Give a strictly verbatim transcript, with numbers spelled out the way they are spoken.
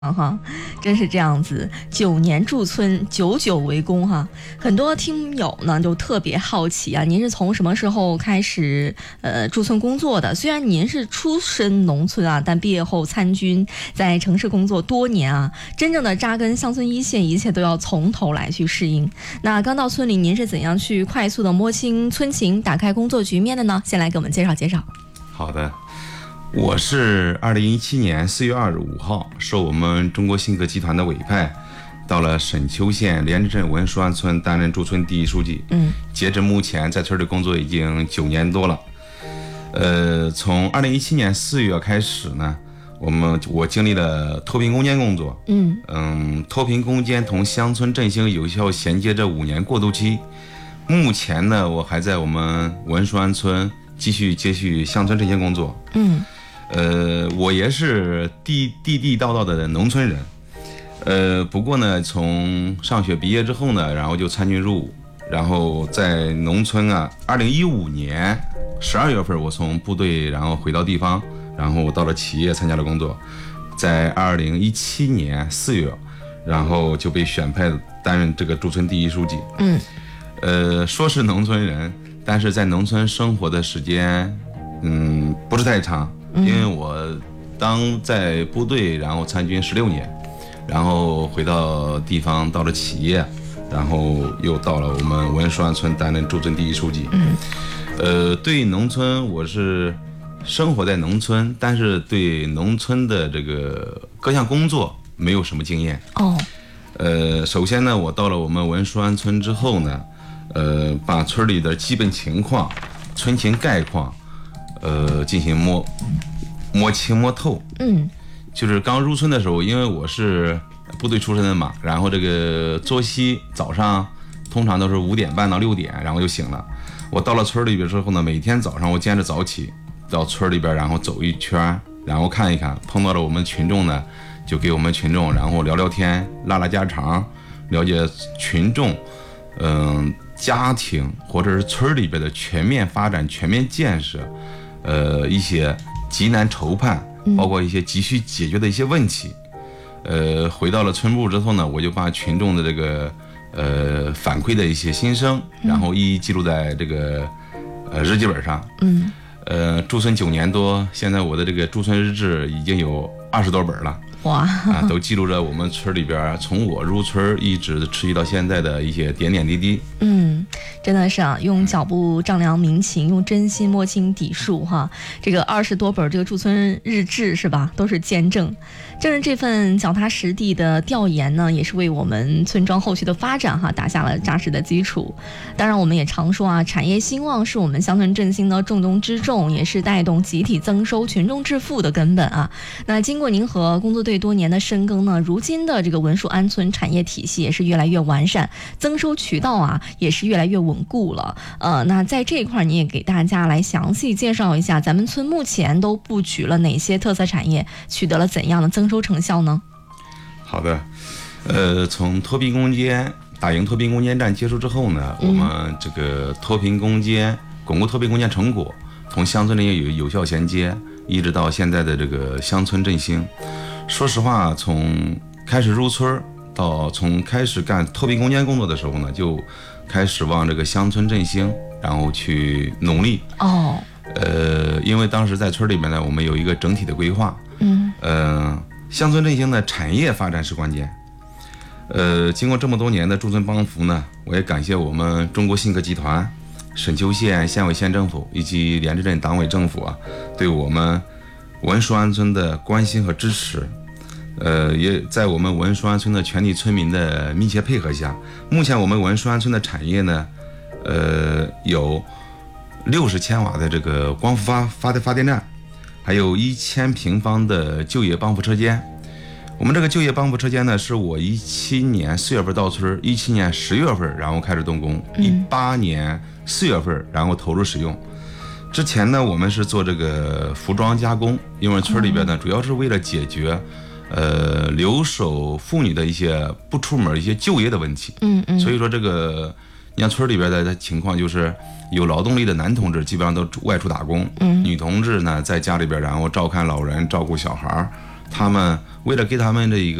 啊哈，真是这样子，九年驻村，久久为功哈。很多听友呢就特别好奇啊，您是从什么时候开始呃驻村工作的？虽然您是出身农村啊，但毕业后参军，在城市工作多年啊，真正的扎根乡村一线，一切都要从头来去适应。那刚到村里，您是怎样去快速的摸清村情，打开工作局面的呢？先来给我们介绍介绍。 好的。我是二零一七年四月二十五号受我们中国信科集团的委派，到了沈丘县莲池镇文书安村担任驻村第一书记。嗯，截至目前在村里工作已经九年多了。呃，从二零一七年四月开始呢，我们我经历了脱贫攻坚工作。嗯嗯，脱贫攻坚同乡村振兴有效衔接这五年过渡期。目前呢，我还在我们文书安村继续接续乡村振兴工作。嗯。呃，我也是地地地道道的农村人，呃，不过呢，从上学毕业之后呢，然后就参军入伍，然后在农村啊，二零一五年十二月份，我从部队然后回到地方，然后到了企业参加了工作，在二零一七年四月，然后就被选派担任这个驻村第一书记。嗯，呃，说是农村人，但是在农村生活的时间，嗯，不是太长。因为我当在部队，然后参军十六年，然后回到地方，到了企业，然后又到了我们文书安村担任驻村第一书记。嗯，呃，对农村我是生活在农村，但是对农村的这个各项工作没有什么经验。哦，呃，首先呢，我到了我们文书安村之后呢，呃，把村里的基本情况、村情概况。呃，进行摸摸清摸透。嗯，就是刚入村的时候，因为我是部队出身的嘛，然后这个作息早上通常都是五点半到六点，然后就醒了。我到了村里边之后呢，每天早上我坚持早起，到村里边然后走一圈，然后看一看，碰到了我们群众呢，就给我们群众然后聊聊天，拉拉家常，了解群众，嗯、呃，家庭或者是村里边的全面发展、全面建设。呃，一些急难愁盼，包括一些急需解决的一些问题。呃，回到了村部之后呢，我就把群众的这个呃反馈的一些心声，然后一一记录在这个呃日记本上。嗯。呃，驻村九年多，现在我的这个驻村日志已经有二十多本了。哇！啊，都记录着我们村里边从我入村一直持续到现在的一些点点滴滴。嗯， 真的是啊，用脚步丈量民情，用真心摸清底数哈。这个二十多本这个驻村日志是吧，都是见证。正是这份脚踏实地的调研呢，也是为我们村庄后续的发展哈打下了扎实的基础。当然，我们也常说啊，产业兴旺是我们乡村振兴的重中之重，也是带动集体增收、群众致富的根本啊。那经过您和工作队多年的深耕呢，如今的这个文书安村产业体系也是越来越完善，增收渠道啊也是越来越稳固了。呃，那在这一块你也给大家来详细介绍一下，咱们村目前都布局了哪些特色产业，取得了怎样的增收成效呢？ 好的，呃，从脱贫攻坚打赢脱贫攻坚战结束之后呢，嗯、我们这个脱贫攻坚巩固脱贫攻坚成果，从乡村里有有效衔接，一直到现在的这个乡村振兴。说实话，从开始入村到从开始干脱贫攻坚工作的时候呢，就开始往这个乡村振兴然后去努力。哦，呃，因为当时在村里面呢，我们有一个整体的规划。嗯，呃，乡村振兴的产业发展是关键。呃，经过这么多年的驻村帮扶呢，我也感谢我们中国信科集团、沈丘县县委县政府以及莲池镇党委政府啊，对我们文书安村的关心和支持。呃，也在我们文书安村的全体村民的密切配合下，目前我们文书安村的产业呢，呃，有六十千瓦的这个光伏发发的发电站，还有一千平方的就业帮扶车间。我们这个就业帮扶车间呢，是我一七年四月份到村，一七年十月份然后开始动工，一八年四月份然后投入使用。之前呢，我们是做这个服装加工，因为村里边呢，主要是为了解决。呃，留守妇女的一些不出门一些就业的问题，嗯嗯，所以说这个，你看村里边的情况就是有劳动力的男同志基本上都外出打工，嗯，女同志呢在家里边然后照看老人、照顾小孩， 他们为了给他们的一个